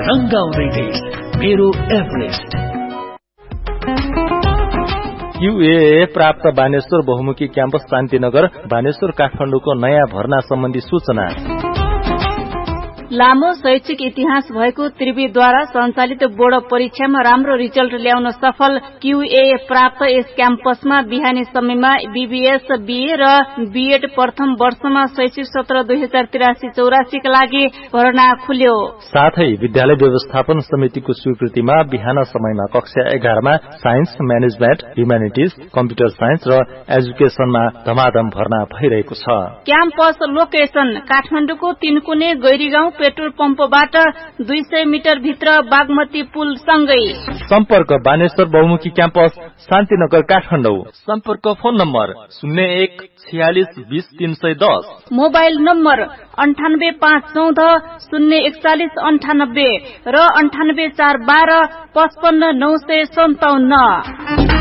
रंगाउँदै देश मेरो Everest. QAA प्राप्त बानेश्वर बहुमुखी क्याम्पस शान्तिनगर बानेश्वर काठमाडौँको नयाँ भर्ना सम्बन्धी सूचना। लामो शैक्षिक इतिहास भएको त्रिवीद्वारा सञ्चालित बोर्ड परीक्षामा राम्रो रिजल्ट ल्याउन सफल QAA प्राप्त यस क्याम्पसमा बिहानी समयमा BBS BA र BEd प्रथम वर्षमा शैक्षिक सत्र 2083-84 का लागि भर्ना खुल्यो। साथै विद्यालय व्यवस्थापन समितिको स्वीकृतिमा बिहान समयमा कक्षा 11 मा science, management, humanities, computer science र एजुकेशनमा धमाधम भर्ना भइरहेको छ। क्याम्पस लोकेसन काठमाडौँको तीनकुने गैरीगाउँ पेट्रोल पम्पबाट 200 मिटर भित्र बागमती पुल सँगै। सम्पर्क बानेश्वर बहुमुखी क्याम्पस शान्तिनगर काठमाडौँ। सम्पर्क फोन नम्बर 01 46 20 310, मोबाइल नम्बर 98 514 041 98 र 98 412 55 957।